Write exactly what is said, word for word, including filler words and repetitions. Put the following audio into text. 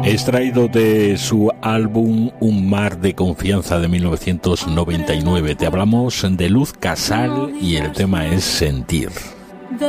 Extraído de su álbum Un mar de confianza de mil novecientos noventa y nueve. Te hablamos de Luz Casal y el tema es Sentir.